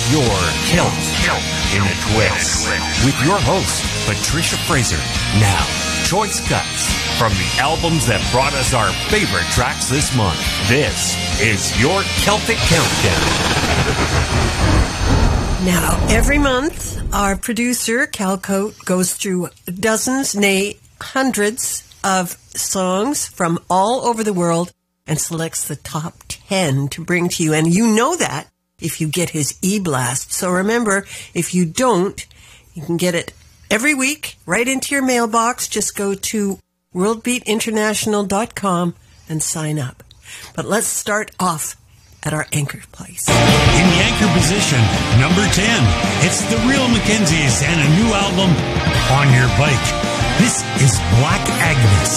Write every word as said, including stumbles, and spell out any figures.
your Kilt in a Twist with your host, Patricia Fraser. Now, choice cuts from the albums that brought us our favorite tracks this month. This is your Celtic Countdown. Now, every month, our producer, Cal Cote, goes through dozens, nay, hundreds of songs from all over the world and selects the top ten to bring to you. And you know that if you get his e-blast. So remember, if you don't, you can get it every week right into your mailbox. Just go to world beat international dot com and sign up. But let's start off at our anchor place. In the anchor position, number ten, it's the Real Mackenzies and a new album, On Your Bike. This is Black Agnes.